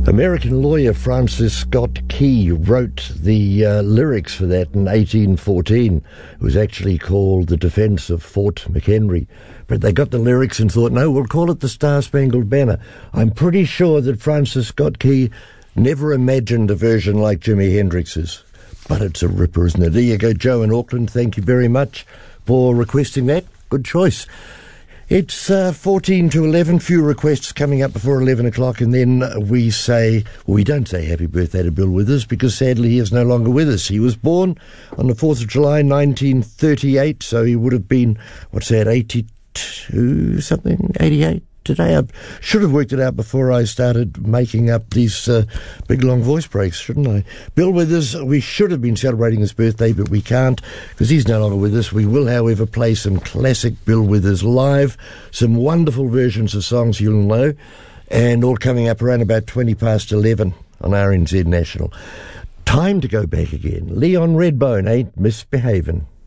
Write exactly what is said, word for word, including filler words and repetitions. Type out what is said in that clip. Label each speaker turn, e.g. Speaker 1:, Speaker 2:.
Speaker 1: American lawyer Francis Scott Key wrote the uh, lyrics for that in eighteen fourteen. It was actually called The Defense of Fort McHenry. But they got the lyrics and thought, no, we'll call it the Star-Spangled Banner. I'm pretty sure that Francis Scott Key never imagined a version like Jimi Hendrix's. But it's a ripper, isn't it? There you go, Joe in Auckland. Thank you very much for requesting that. Good choice. It's uh, fourteen to eleven, few requests coming up before eleven o'clock, and then we say, well, we don't say happy birthday to Bill Withers, because sadly he is no longer with us. He was born on the fourth of July, nineteen thirty-eight, so he would have been, what's that, eighty-two, something, eighty-eight today? I should have worked it out before I started making up these uh, big long voice breaks, shouldn't I? Bill Withers, we should have been celebrating his birthday, but we can't because he's no longer with us. We will, however, play some classic Bill Withers live, some wonderful versions of songs you'll know, and all coming up around about twenty past eleven on R N Z National. Time to go back again. Leon Redbone ain't misbehaving.